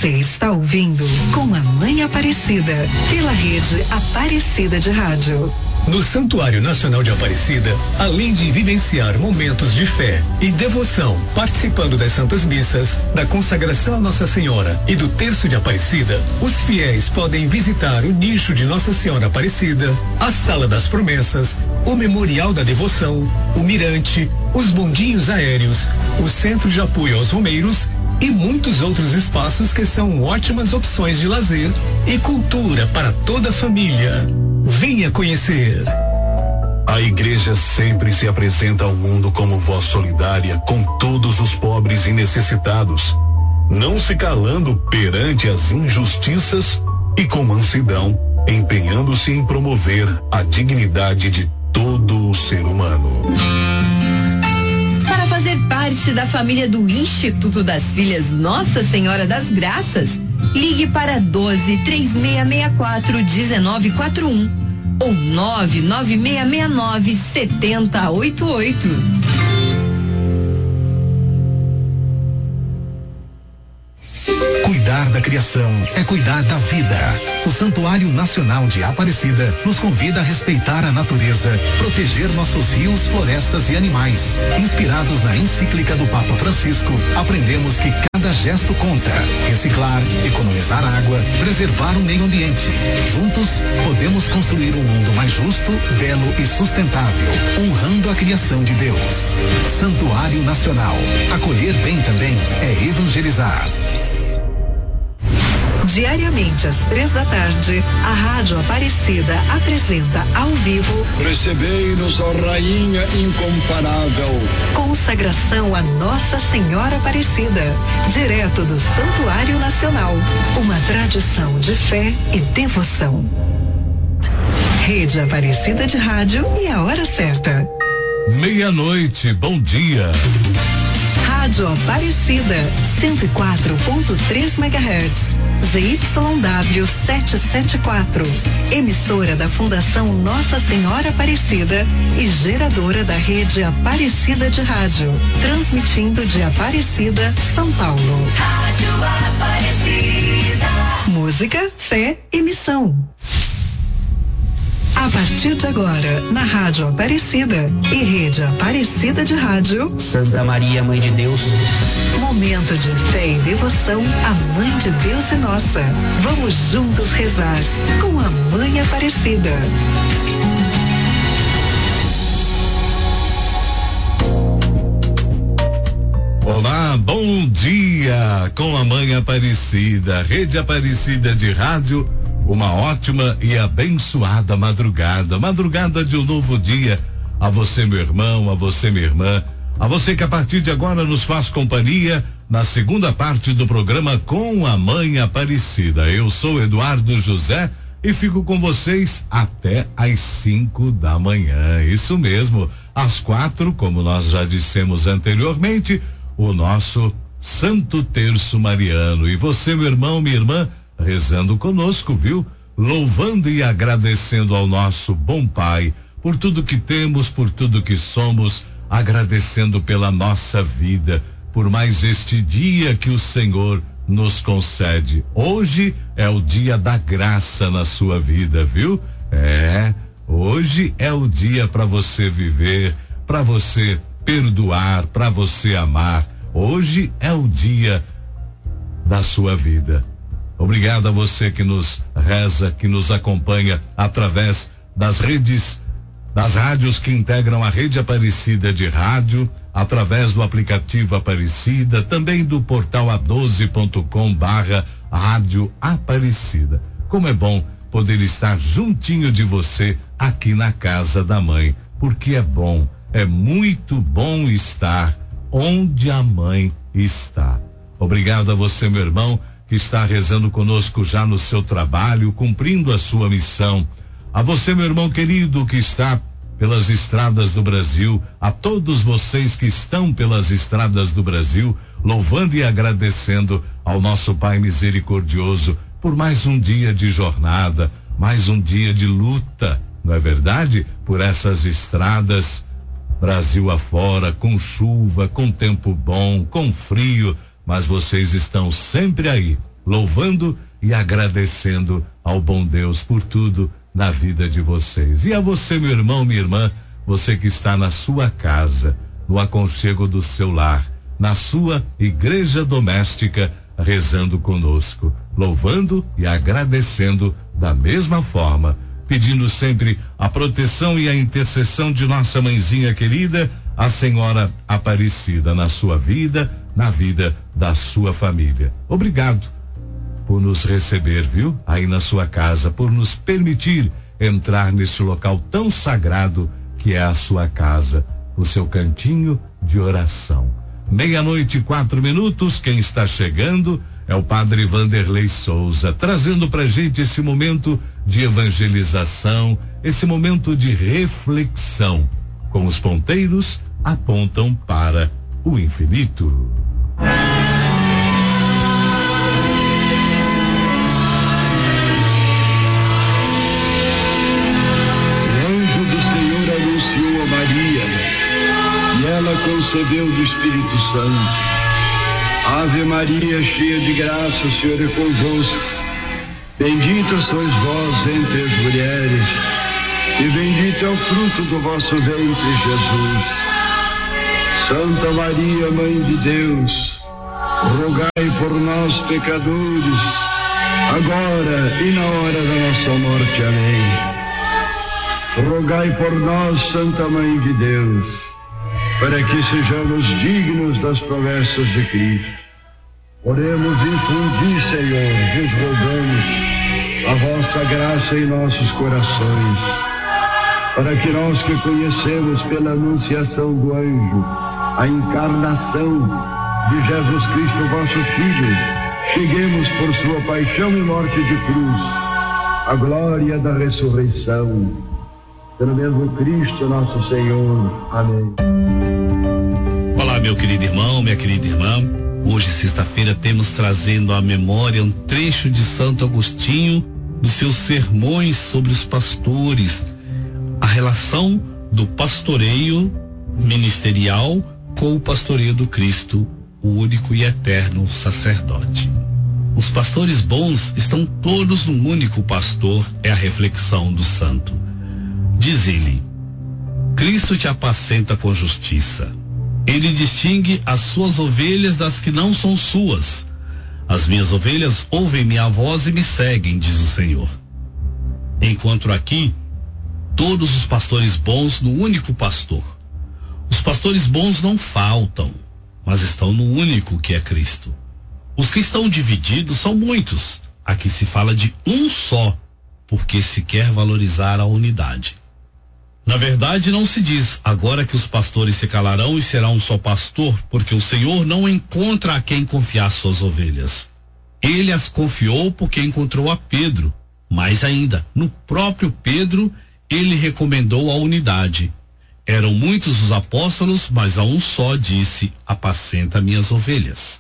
Você está ouvindo Com a Mãe Aparecida, pela rede Aparecida de Rádio. No Santuário Nacional de Aparecida, além de vivenciar momentos de fé e devoção, participando das Santas Missas, da consagração a Nossa Senhora e do Terço de Aparecida, os fiéis podem visitar o nicho de Nossa Senhora Aparecida, a Sala das Promessas, o Memorial da Devoção, o Mirante, os bondinhos aéreos, o Centro de Apoio aos Romeiros e muitos outros espaços que são ótimas opções de lazer e cultura para toda a família. Venha conhecer. A igreja sempre se apresenta ao mundo como voz solidária com todos os pobres e necessitados, não se calando perante as injustiças e com mansidão, empenhando-se em promover a dignidade de todo o ser humano. Para fazer parte da família do Instituto das Filhas Nossa Senhora das Graças, ligue para 12-3664-1941 ou 99669-7088. Cuidar da criação é cuidar da vida. O Santuário Nacional de Aparecida nos convida a respeitar a natureza, proteger nossos rios, florestas e animais. Inspirados na encíclica do Papa Francisco, aprendemos que cada gesto conta. Reciclar, economizar água, preservar o meio ambiente. Juntos, podemos construir um mundo mais justo, belo e sustentável, honrando a criação de Deus. Santuário Nacional. Acolher bem também é evangelizar. Diariamente às 3h, a Rádio Aparecida apresenta ao vivo Recebei-nos, ó Rainha incomparável. Consagração a Nossa Senhora Aparecida, direto do Santuário Nacional. Uma tradição de fé e devoção. Rede Aparecida de Rádio e a hora certa. 12:00, bom dia. Rádio Aparecida, 104.3 MHz. ZYW 774, emissora da Fundação Nossa Senhora Aparecida e geradora da rede Aparecida de Rádio, transmitindo de Aparecida, São Paulo. Rádio Aparecida. Música, fé e missão. A partir de agora, na Rádio Aparecida e rede Aparecida de Rádio, Santa Maria, Mãe de Deus. Momento de fé e devoção à Mãe de Deus e Nossa. Vamos juntos rezar com a Mãe Aparecida. Olá, bom dia com a Mãe Aparecida, Rede Aparecida de Rádio. Uma ótima e abençoada madrugada de um novo dia. A você, meu irmão, a você, minha irmã, a você que a partir de agora nos faz companhia na segunda parte do programa Com a Mãe Aparecida. Eu sou Eduardo José e fico com vocês até às 5h. Isso mesmo, às 4, como nós já dissemos anteriormente, o nosso Santo Terço Mariano. E você, meu irmão, minha irmã, rezando conosco, viu? Louvando e agradecendo ao nosso bom Pai por tudo que temos, por tudo que somos, agradecendo pela nossa vida, por mais este dia que o Senhor nos concede. Hoje é o dia da graça na sua vida, viu? Hoje é o dia para você viver, para você perdoar, para você amar. Hoje é o dia da sua vida. Obrigado a você que nos reza, que nos acompanha através das redes, das rádios que integram a Rede Aparecida de Rádio, através do aplicativo Aparecida, também do portal a12.com/Rádio Aparecida. Como é bom poder estar juntinho de você aqui na casa da mãe, porque é bom, é muito bom estar onde a mãe está. Obrigado a você, meu irmão, que está rezando conosco já no seu trabalho, cumprindo a sua missão. A você, meu irmão querido, que está pelas estradas do Brasil, a todos vocês que estão pelas estradas do Brasil, louvando e agradecendo ao nosso Pai misericordioso por mais um dia de jornada, mais um dia de luta, não é verdade? Por essas estradas, Brasil afora, com chuva, com tempo bom, com frio, mas vocês estão sempre aí, louvando e agradecendo ao bom Deus por tudo na vida de vocês. E a você, meu irmão, minha irmã, você que está na sua casa, no aconchego do seu lar, na sua igreja doméstica, rezando conosco, louvando e agradecendo da mesma forma, pedindo sempre a proteção e a intercessão de nossa mãezinha querida, a Senhora Aparecida, na sua vida, na vida da sua família. Obrigado por nos receber, viu? Aí na sua casa, por nos permitir entrar nesse local tão sagrado que é a sua casa, o seu cantinho de oração. 00:04, quem está chegando é o Padre Vanderlei Souza, trazendo pra gente esse momento de evangelização, esse momento de reflexão, com os ponteiros apontam para o infinito. O anjo do Senhor anunciou a Maria, e ela concebeu do Espírito Santo. Ave Maria, cheia de graça, o Senhor é convosco. Bendita sois vós entre as mulheres, e bendito é o fruto do vosso ventre, Jesus. Santa Maria, Mãe de Deus, rogai por nós, pecadores, agora e na hora da nossa morte. Amém. Rogai por nós, Santa Mãe de Deus, para que sejamos dignos das promessas de Cristo. Oremos e infundi, Senhor, vos rogamos a vossa graça em nossos corações, para que nós que conhecemos pela anunciação do anjo a encarnação de Jesus Cristo, vosso Filho, cheguemos por sua paixão e morte de cruz à glória da ressurreição. Pelo mesmo Cristo nosso Senhor. Amém. Olá, meu querido irmão, minha querida irmã. Hoje, sexta-feira, temos trazendo à memória um trecho de Santo Agostinho, dos seus sermões sobre os pastores, a relação do pastoreio ministerial com o pastoreio do Cristo, o único e eterno sacerdote. Os pastores bons estão todos num único pastor, é a reflexão do santo. Diz ele: Cristo te apacenta com justiça. Ele distingue as suas ovelhas das que não são suas. As minhas ovelhas ouvem minha voz e me seguem, diz o Senhor. Encontro aqui todos os pastores bons no único pastor. Os pastores bons não faltam, mas estão no único que é Cristo. Os que estão divididos são muitos. Aqui se fala de um só, porque se quer valorizar a unidade. Na verdade, não se diz agora que os pastores se calarão e será um só pastor, porque o Senhor não encontra a quem confiar suas ovelhas. Ele as confiou porque encontrou a Pedro. Mais ainda, no próprio Pedro, ele recomendou a unidade. Eram muitos os apóstolos, mas a um só disse: apacenta minhas ovelhas.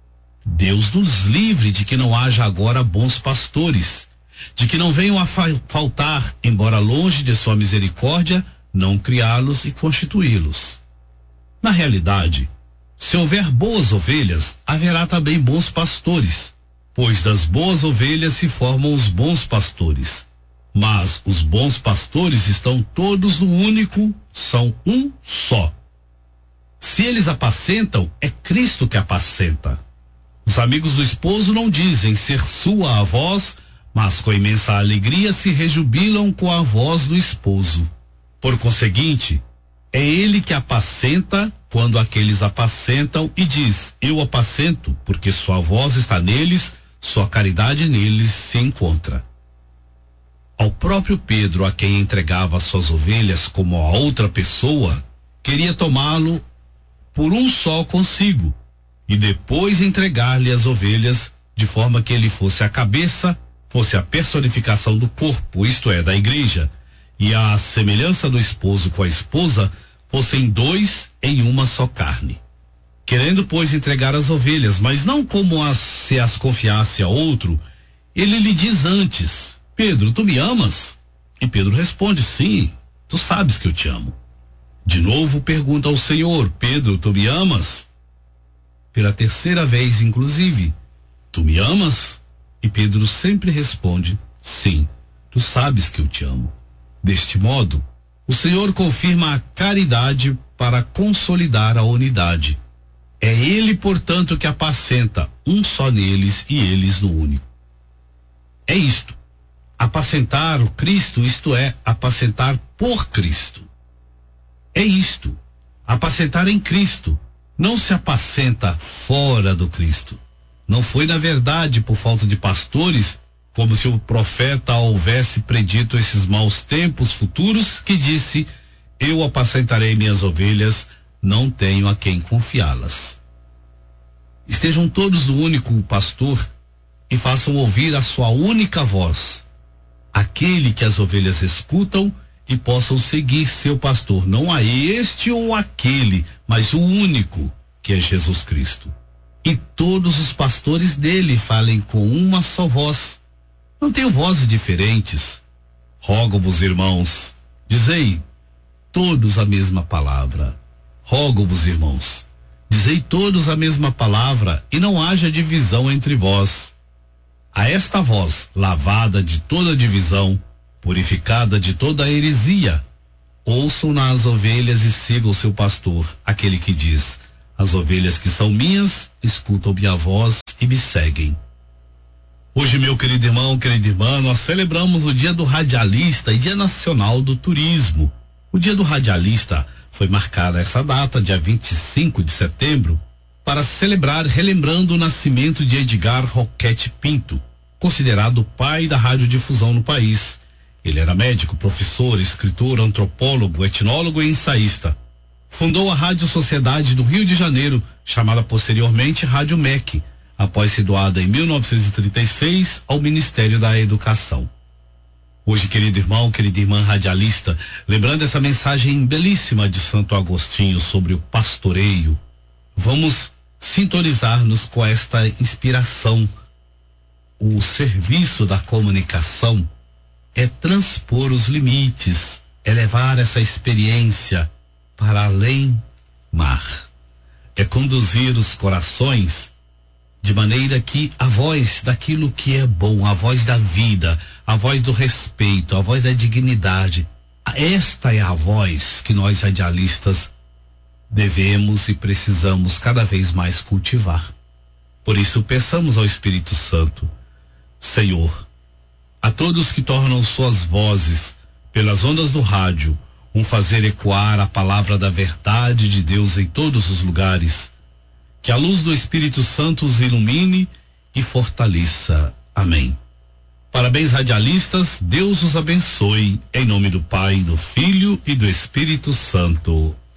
Deus nos livre de que não haja agora bons pastores, de que não venham a faltar, embora longe de sua misericórdia, não criá-los e constituí-los. Na realidade, se houver boas ovelhas, haverá também bons pastores, pois das boas ovelhas se formam os bons pastores. Mas os bons pastores estão todos no único, são um só. Se eles apacentam, é Cristo que apacenta. Os amigos do esposo não dizem ser sua a voz, mas com imensa alegria se rejubilam com a voz do esposo. Por conseguinte, é ele que apacenta quando aqueles apacentam e diz: eu apacento, porque sua voz está neles, sua caridade neles se encontra. Ao próprio Pedro, a quem entregava suas ovelhas como a outra pessoa, queria tomá-lo por um só consigo, e depois entregar-lhe as ovelhas, de forma que ele fosse a cabeça, fosse a personificação do corpo, isto é, da igreja, e a semelhança do esposo com a esposa, fossem dois em uma só carne. Querendo, pois, entregar as ovelhas, mas não como se as confiasse a outro, ele lhe diz antes: Pedro, tu me amas? E Pedro responde: sim, tu sabes que eu te amo. De novo pergunta ao Senhor: Pedro, tu me amas? Pela terceira vez, inclusive. Tu me amas? E Pedro sempre responde: sim, tu sabes que eu te amo. Deste modo, o Senhor confirma a caridade para consolidar a unidade. É Ele, portanto, que apacenta, um só neles e eles no único. É isto. Apacentar o Cristo, isto é, apacentar por Cristo. É isto. Apacentar em Cristo. Não se apacenta fora do Cristo. Não foi, na verdade, por falta de pastores, como se o profeta houvesse predito esses maus tempos futuros, que disse: eu apacentarei minhas ovelhas, não tenho a quem confiá-las. Estejam todos no único pastor e façam ouvir a sua única voz, aquele que as ovelhas escutam, e possam seguir seu pastor, não a este ou aquele, mas o único, que é Jesus Cristo. E todos os pastores dele falem com uma só voz. Não tenho vozes diferentes. Rogo-vos, irmãos, dizei todos a mesma palavra. Rogo-vos, irmãos, dizei todos a mesma palavra, e não haja divisão entre vós. A esta voz, lavada de toda divisão, purificada de toda heresia, ouçam-na as ovelhas e sigam o seu pastor, aquele que diz: as ovelhas que são minhas, escutam minha voz e me seguem. Hoje, meu querido irmão, querida irmã, nós celebramos o Dia do Radialista e Dia Nacional do Turismo. O Dia do Radialista foi marcada essa data, dia 25 de setembro, para celebrar, relembrando o nascimento de Edgar Roquette Pinto, considerado o pai da radiodifusão no país. Ele era médico, professor, escritor, antropólogo, etnólogo e ensaísta. Fundou a Rádio Sociedade do Rio de Janeiro, chamada posteriormente Rádio MEC, após ser doada em 1936 ao Ministério da Educação. Hoje, querido irmão, querida irmã radialista, lembrando essa mensagem belíssima de Santo Agostinho sobre o pastoreio, vamos sintonizar-nos com esta inspiração. O serviço da comunicação é transpor os limites, é levar essa experiência para além mar, é conduzir os corações de maneira que a voz daquilo que é bom, a voz da vida, a voz do respeito, a voz da dignidade, esta é a voz que nós radialistas devemos e precisamos cada vez mais cultivar. Por isso, peçamos ao Espírito Santo: Senhor, a todos que tornam suas vozes pelas ondas do rádio um fazer ecoar a palavra da verdade de Deus em todos os lugares, que a luz do Espírito Santo os ilumine e fortaleça. Amém. Parabéns, radialistas, Deus os abençoe, em nome do Pai, do Filho e do Espírito Santo.